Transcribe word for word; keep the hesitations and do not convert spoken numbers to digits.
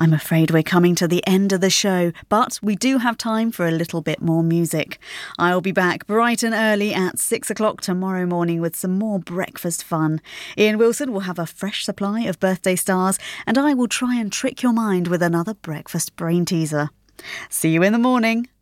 I'm afraid we're coming to the end of the show, but we do have time for a little bit more music. I'll be back bright and early at six o'clock tomorrow morning with some more breakfast fun. Ian Wilson will have a fresh supply of birthday stars, and I will try and trick your mind with another breakfast brain teaser. See you in the morning.